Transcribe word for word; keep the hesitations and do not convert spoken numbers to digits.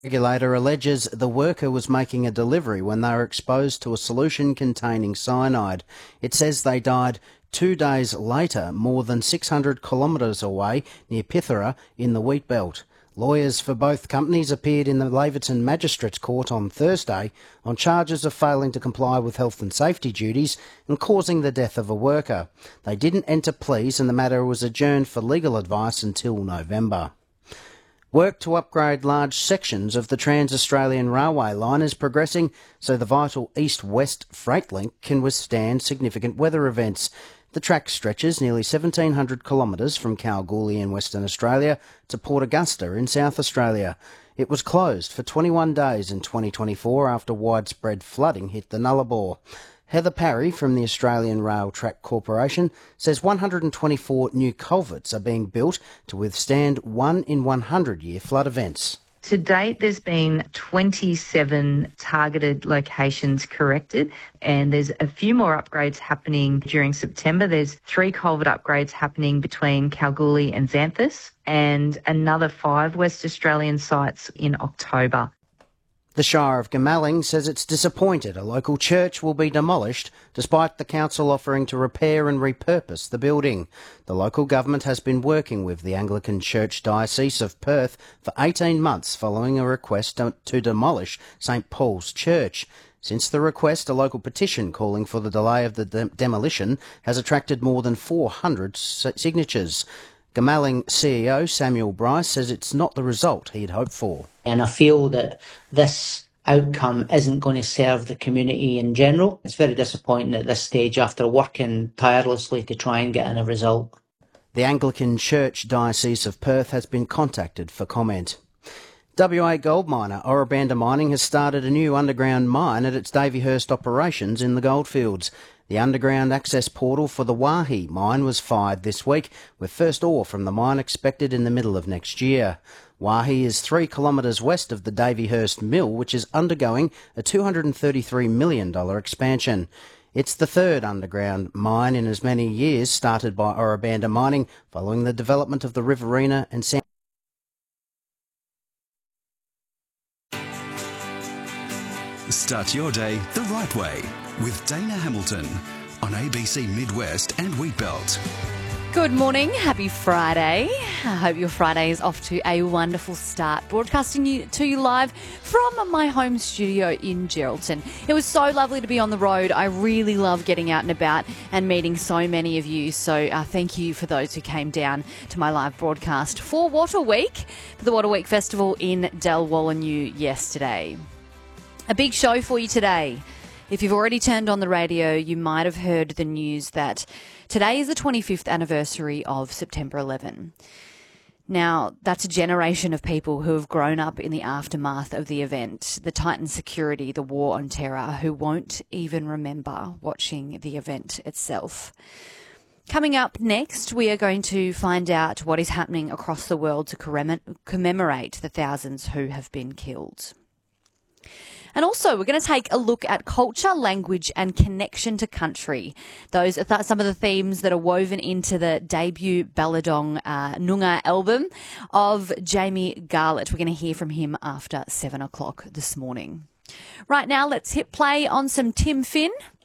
Regulator alleges the worker was making a delivery when they were exposed to a solution containing cyanide. It says they died two days later, more than six hundred kilometres away near Pithera in the wheat belt. Lawyers for both companies appeared in the Laverton Magistrates Court on Thursday on charges of failing to comply with health and safety duties and causing the death of a worker. They didn't enter pleas and the matter was adjourned for legal advice until November. Work to upgrade large sections of the Trans-Australian Railway line is progressing so the vital east-west freight link can withstand significant weather events. The track stretches nearly seventeen hundred kilometres from Kalgoorlie in Western Australia to Port Augusta in South Australia. It was closed for twenty-one days in twenty twenty-four after widespread flooding hit the Nullarbor. Heather Parry from the Australian Rail Track Corporation says one hundred twenty-four new culverts are being built to withstand one in one hundred year flood events. To date, there's been twenty-seven targeted locations corrected, and there's a few more upgrades happening during September. There's three culvert upgrades happening between Kalgoorlie and Xanthus, and another five West Australian sites in October. The Shire of Goomalling says it's disappointed a local church will be demolished despite the council offering to repair and repurpose the building. The local government has been working with the Anglican Church Diocese of Perth for eighteen months following a request to, to demolish St Paul's Church. Since the request, a local petition calling for the delay of the de- demolition has attracted more than four hundred signatures. Goomalling C E O Samuel Bryce says it's not the result he had hoped for. And I feel that this outcome isn't going to serve the community in general. It's very disappointing at this stage after working tirelessly to try and get in a result. The Anglican Church Diocese of Perth has been contacted for comment. W A gold miner Ora Banda Mining has started a new underground mine at its Davyhurst operations in the goldfields. The underground access portal for the Waihi mine was fired this week, with first ore from the mine expected in the middle of next year. Waihi is three kilometres west of the Davyhurst mill, which is undergoing a two hundred thirty-three million dollars expansion. It's the third underground mine in as many years started by Ora Banda Mining following the development of the Riverina and San... Start your day the right way with Dana Hamilton on A B C Midwest and Wheatbelt. Good morning. Happy Friday. I hope your Friday is off to a wonderful start. Broadcasting you, to you live from my home studio in Geraldton. It was so lovely to be on the road. I really love getting out and about and meeting so many of you. So uh, thank you for those who came down to my live broadcast for Water Week, for the Water Week Festival in Dalwallinu yesterday. A big show for you today. If you've already turned on the radio, you might have heard the news that today is the twenty-fifth anniversary of September eleventh. Now, that's a generation of people who have grown up in the aftermath of the event, the tightened security, the war on terror, who won't even remember watching the event itself. Coming up next, we are going to find out what is happening across the world to commemorate the thousands who have been killed. And also, we're going to take a look at culture, language and connection to country. Those are th- some of the themes that are woven into the debut Balladong uh, Noongar album of Jamie Garlett. We're going to hear from him after seven o'clock this morning. Right now, let's hit play on some Tim Finn